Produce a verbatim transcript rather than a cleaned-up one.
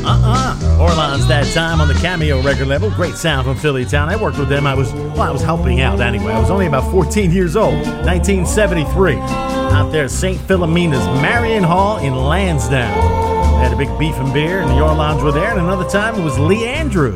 Uh-uh. Orleans that time on the Cameo record label. Great sound from Philly Town. I worked with them. I was, well, I was helping out anyway. I was only about fourteen years old. nineteen seventy-three. Out there at Saint Philomena's Marion Hall in Lansdowne. They had a big beef and beer, and the Orleans were there. And another time it was Lee Andrews.